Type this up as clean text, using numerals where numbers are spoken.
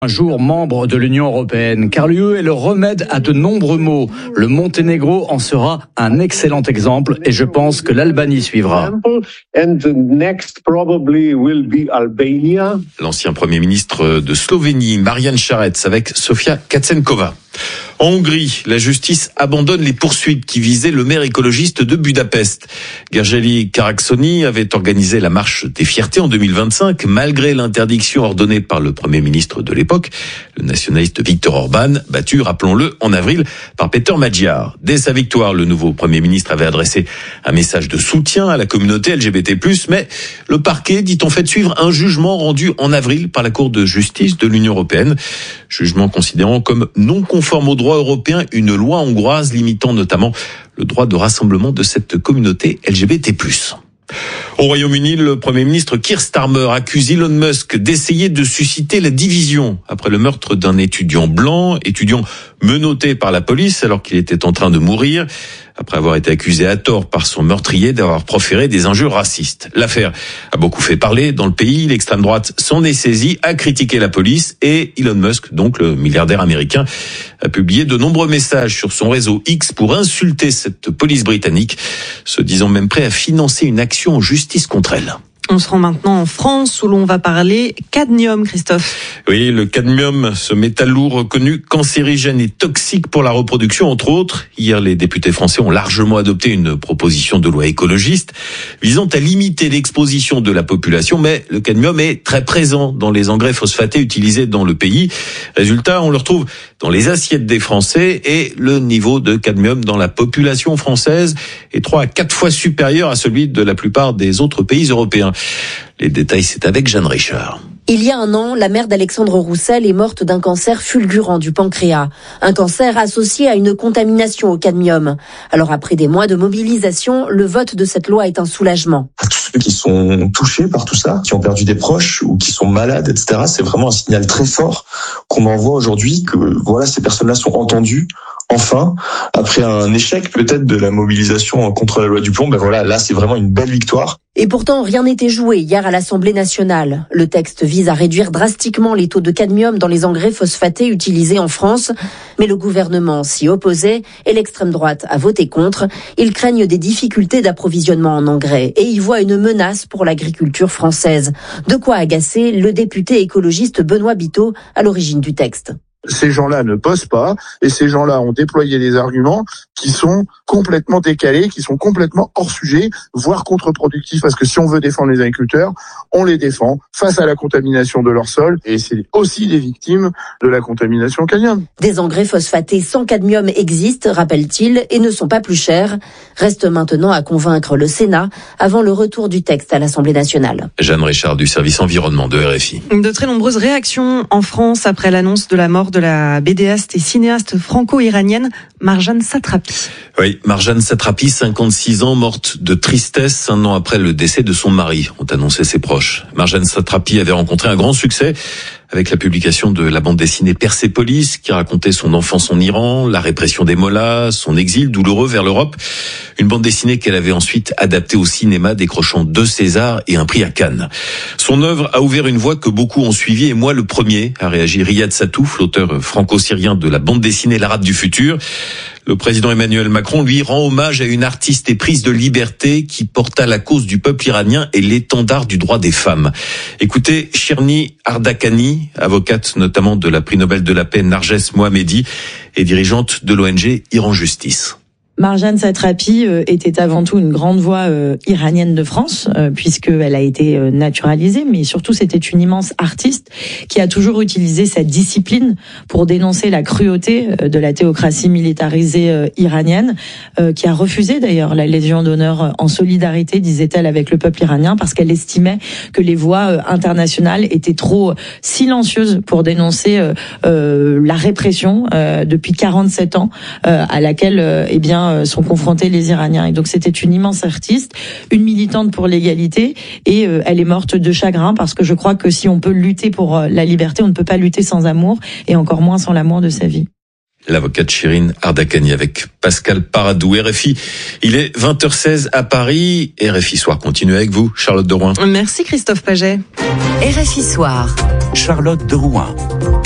Un jour membre de l'Union européenne, car l'UE est le remède à de nombreux maux. Le Monténégro en sera un excellent exemple et je pense que l'Albanie suivra. L'ancien Premier ministre de Slovénie, Marian Šarec, avec Sofia Katsenkova. En Hongrie, la justice abandonne les poursuites qui visaient le maire écologiste de Budapest. Gergely Karacsony avait organisé la marche des fiertés en 2025, malgré l'interdiction ordonnée par le Premier ministre de l'époque, le nationaliste Viktor Orban, battu, rappelons-le, en avril par Péter Magyar. Dès sa victoire, le nouveau Premier ministre avait adressé un message de soutien à la communauté LGBT+, mais le parquet dit en fait suivre un jugement rendu en avril par la Cour de justice de l'Union européenne. Jugement considérant comme non conforme au droit européen une loi hongroise limitant notamment le droit de rassemblement de cette communauté LGBT+. Au Royaume-Uni, le Premier ministre Keir Starmer accuse Elon Musk d'essayer de susciter la division après le meurtre d'un étudiant blanc, menotté par la police alors qu'il était en train de mourir, après avoir été accusé à tort par son meurtrier d'avoir proféré des injures racistes. L'affaire a beaucoup fait parler dans le pays. L'extrême droite s'en est saisie, a critiqué la police et Elon Musk, donc le milliardaire américain, a publié de nombreux messages sur son réseau X pour insulter cette police britannique, se disant même prêt à financer une action en justice contre elle. On se rend maintenant en France où l'on va parler cadmium, Christophe. Oui, le cadmium, ce métal lourd reconnu cancérigène et toxique pour la reproduction, entre autres. Hier, les députés français ont largement adopté une proposition de loi écologiste visant à limiter l'exposition de la population, mais le cadmium est très présent dans les engrais phosphatés utilisés dans le pays. Résultat, on le retrouve dans les assiettes des Français et le niveau de cadmium dans la population française est 3 à 4 fois supérieur à celui de la plupart des autres pays européens. Les détails, c'est avec Jeanne Richard. Il y a un an, la mère d'Alexandre Roussel est morte d'un cancer fulgurant du pancréas. Un cancer associé à une contamination au cadmium. Alors après des mois de mobilisation, le vote de cette loi est un soulagement. Pour tous ceux qui sont touchés par tout ça, qui ont perdu des proches ou qui sont malades, etc., c'est vraiment un signal très fort qu'on envoie aujourd'hui que voilà, ces personnes-là sont entendues. Enfin, après un échec peut-être de la mobilisation contre la loi du plomb, là c'est vraiment une belle victoire. Et pourtant, rien n'était joué hier à l'Assemblée nationale. Le texte vise à réduire drastiquement les taux de cadmium dans les engrais phosphatés utilisés en France. Mais le gouvernement s'y opposait et l'extrême droite a voté contre. Ils craignent des difficultés d'approvisionnement en engrais et y voient une menace pour l'agriculture française. De quoi agacer le député écologiste Benoît Biteau à l'origine du texte. Ces gens-là ne bossent pas et ces gens-là ont déployé des arguments qui sont complètement décalés, qui sont complètement hors sujet, voire contre-productifs, parce que si on veut défendre les agriculteurs, on les défend face à la contamination de leur sol et c'est aussi des victimes de la contamination au cadmium. Des engrais phosphatés sans cadmium existent, rappelle-t-il, et ne sont pas plus chers. Reste maintenant à convaincre le Sénat avant le retour du texte à l'Assemblée nationale. Jeanne Richard du service environnement de RFI. De très nombreuses réactions en France après l'annonce de la mort de la bédéaste et cinéaste franco-iranienne Marjane Satrapi. Oui, Marjane Satrapi, 56 ans, morte de tristesse 1 an après le décès de son mari, ont annoncé ses proches. Marjane Satrapi avait rencontré un grand succès avec la publication de la bande dessinée Persépolis, qui racontait son enfance en Iran, la répression des mollahs, son exil douloureux vers l'Europe. Une bande dessinée qu'elle avait ensuite adaptée au cinéma, décrochant 2 Césars et un prix à Cannes. Son œuvre a ouvert une voie que beaucoup ont suivie, et moi le premier, a réagi Riyad Satouf, l'auteur franco-syrien de la bande dessinée L'Arabe du futur. Le président Emmanuel Macron, lui, rend hommage à une artiste éprise de liberté qui porta la cause du peuple iranien et l'étendard du droit des femmes. Écoutez Shirni Ardakani, avocate notamment de la prix Nobel de la paix Narges Mohammedi et dirigeante de l'ONG Iran Justice. Marjane Satrapi était avant tout une grande voix iranienne de France, puisqu'elle a été naturalisée, mais surtout c'était une immense artiste qui a toujours utilisé sa discipline pour dénoncer la cruauté de la théocratie militarisée iranienne, qui a refusé d'ailleurs la Légion d'honneur en solidarité, disait-elle, avec le peuple iranien, parce qu'elle estimait que les voix internationales étaient trop silencieuses pour dénoncer la répression depuis 47 ans à laquelle sont confrontés les Iraniens. Et donc c'était une immense artiste, une militante pour l'égalité, et elle est morte de chagrin, parce que je crois que si on peut lutter pour la liberté, on ne peut pas lutter sans amour, et encore moins sans l'amour de sa vie. L'avocate Shirine Ardakani avec Pascal Paradou. RFI, il est 20h16 à Paris. RFI Soir continue avec vous, Charlotte de Rouen. Merci Christophe Paget. RFI Soir. Charlotte de Rouen.